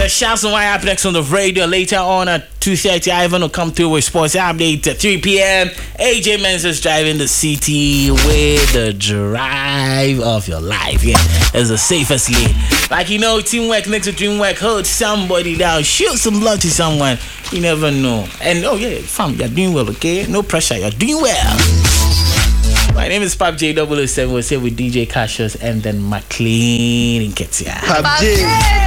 the shouts on what happened next on the radio. Later on at 2:30, Ivan will come through with sports update at 3 p.m. AJ Mensah's driving the city with the drive of your life. Yeah, it's the safest lane. Like, you know, teamwork makes the dream work. Hold somebody down. Shoot some love to someone. You never know. And oh yeah, fam, you're doing well, okay? No pressure. You're doing well. My name is Pop J007. We're here with DJ Cassius and then McLean in Ketia. Pop J.